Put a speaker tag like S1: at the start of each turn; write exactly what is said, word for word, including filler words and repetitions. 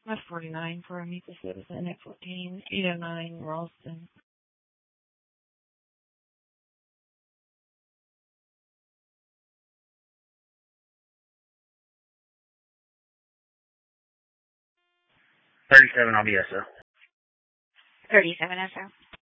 S1: F forty-nine for a Meet the Citizen at fourteen eight oh nine Ralston.
S2: thirty-seven, I'll be S O.
S3: thirty-seven S O.